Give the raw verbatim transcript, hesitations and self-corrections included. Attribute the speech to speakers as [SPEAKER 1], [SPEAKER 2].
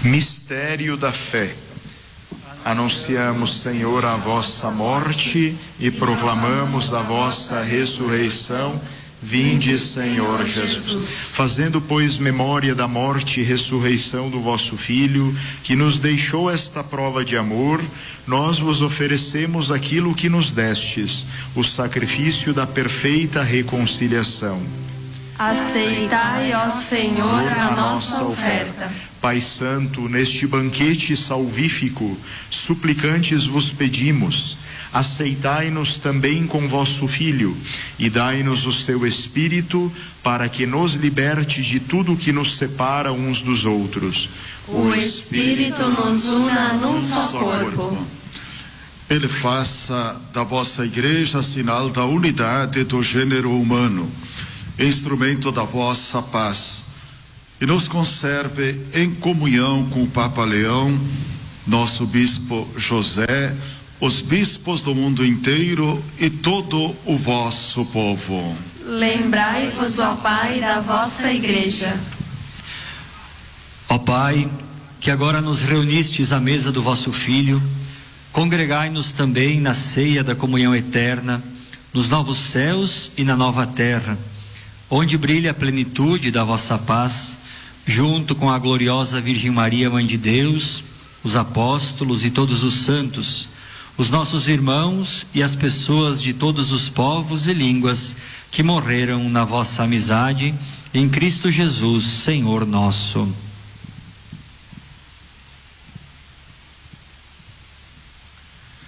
[SPEAKER 1] Mistério da fé. Anunciamos, Senhor, a vossa morte e proclamamos a vossa ressurreição. Vinde, Senhor Jesus. Fazendo, pois, memória da morte e ressurreição do vosso Filho, que nos deixou esta prova de amor, nós vos oferecemos aquilo que nos destes, o sacrifício da perfeita reconciliação.
[SPEAKER 2] Aceitai, ó Senhor, a nossa oferta.
[SPEAKER 1] Pai Santo, neste banquete salvífico, suplicantes vos pedimos, aceitai-nos também com vosso Filho e dai-nos o seu Espírito para que nos liberte de tudo que nos separa uns dos outros.
[SPEAKER 2] O Espírito nos una num só corpo.
[SPEAKER 3] Ele faça da vossa igreja sinal da unidade do gênero humano, instrumento da vossa paz, e nos conserve em comunhão com o Papa Leão, nosso bispo José, os bispos do mundo inteiro e todo o vosso povo.
[SPEAKER 2] Lembrai-vos, ó Pai, da vossa igreja.
[SPEAKER 4] Ó Pai, que agora nos reunistes à mesa do vosso Filho, congregai-nos também na ceia da comunhão eterna, nos novos céus e na nova terra, onde brilha a plenitude da vossa paz, junto com a gloriosa Virgem Maria, Mãe de Deus, os apóstolos e todos os santos, os nossos irmãos e as pessoas de todos os povos e línguas que morreram na vossa amizade, em Cristo Jesus, Senhor nosso.